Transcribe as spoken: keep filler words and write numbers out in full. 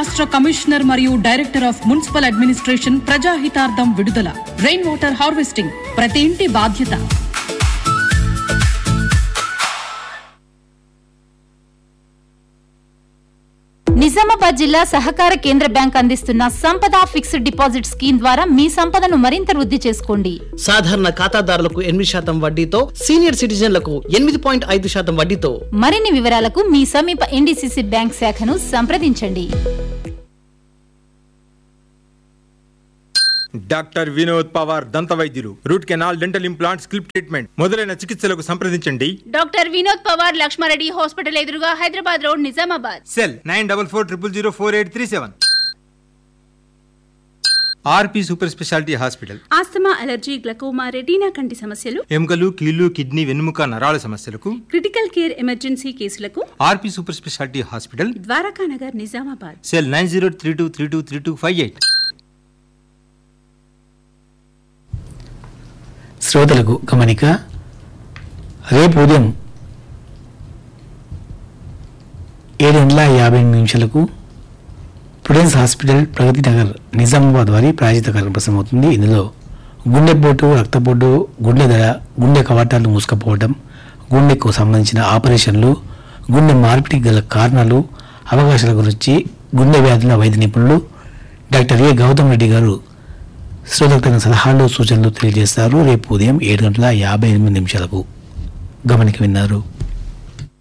రాష్ట్ర కమిషనర్ మరియు director of municipal administration ప్రజాహితార్థం విడుదల. రెయిన్ వాటర్ హార్వెస్టింగ్ ప్రతి ఇంటి బాధ్యత. నిజామాబాద్ జిల్లా సహకార కేంద్ర బ్యాంక్ అందిస్తున్న సంపద ఫిక్స్డ్ డిపాజిట్ స్కీమ్ ద్వారా మీ సంపదను మరింత వృద్ధి చేసుకోండి. సాధారణ ఖాతాదారులకు ఎనిమిది శాతం వడ్డీతో, సీనియర్ సిటిజన్లకు ఎనిమిది పాయింట్ ఐదు శాతం వడ్డీతో. మరిన్ని వివరాలకు మీ సమీప ఎన్డీసీసీ బ్యాంక్ శాఖను సంప్రదించండి. డాక్టర్ వినోద్ పవార్ దంత వైద్యులు. Root canal, dental implant, స్కిల్ప్ treatment మొదలైన చికిత్సలకు సంప్రదించండి. డాక్టర్ వినోద్ పవార్, లక్ష్మారెడ్డి హాస్పిటల్ ఎదురుగా, Hyderabad road, Nizamabad. Cell nine double four triple zero four eight three seven. ఆర్పి super speciality hospital. Asthma, allergy, glaucoma, retina కంటి సమస్యలు, ఎముకలు, కీళ్లు, కిడ్నీ, వెన్నుముక, నరాల సమస్యలకు, క్రిటికల్ కేర్ ఎమర్జెన్సీ కేసులకు ఆర్పి super speciality hospital, Dwaraka Nagar, Nizamabad. Cell nine zero three two three two three two five eight. శ్రోతలకు గమనిక. రేపు ఉదయం ఏడు గంటల యాభై ఎనిమిది నిమిషాలకు ప్రుడెన్స్ హాస్పిటల్, ప్రగతి నగర్, నిజామాబాద్ వారి ప్రాయోజిత కార్యక్రమం అవుతుంది. ఇందులో గుండెపోటు, రక్తపోటు, గుండె దడ, గుండె కవాటాలు మూసుకుపోవడం, గుండెకు సంబంధించిన ఆపరేషన్లు, గుండె మార్పిడికి గల కారణాలు, అవకాశాల గురించి గుండె వ్యాధుల వైద్య నిపుణులు డాక్టర్ ఏ గౌతమ్ రెడ్డి గారు శ్రోతలకు తగిన సలహాలు, సూచనలు తెలియజేస్తారు. రేపు ఉదయం ఏడు గంటల యాభై ఎనిమిది నిమిషాలకు. గమనిక విన్నారు.